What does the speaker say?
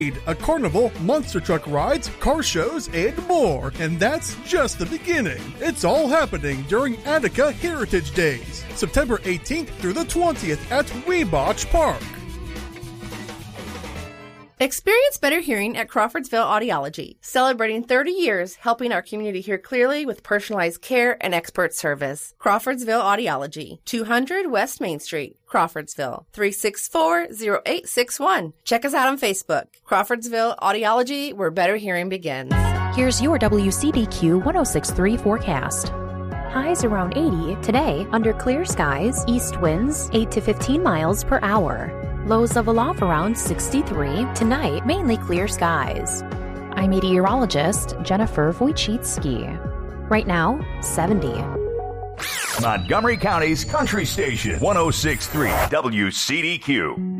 A carnival, monster truck rides, car shows, and more. And that's just the beginning. It's all happening during Attica Heritage Days, September 18th through the 20th at Weebach Park. Experience better hearing at Crawfordsville Audiology, celebrating 30 years helping our community hear clearly with personalized care and expert service. Crawfordsville Audiology, 200 West Main Street, Crawfordsville, 364-0861. Check us out on Facebook. Crawfordsville Audiology, where better hearing begins. Here's your WCDQ 106.3 forecast. Highs around 80 today under clear skies, east winds 8 to 15 miles per hour. Lows level off around 63. Tonight, mainly clear skies. I'm meteorologist Jennifer Wojcicki. Right now, 70. Montgomery County's Country Station, 106.3 WCDQ.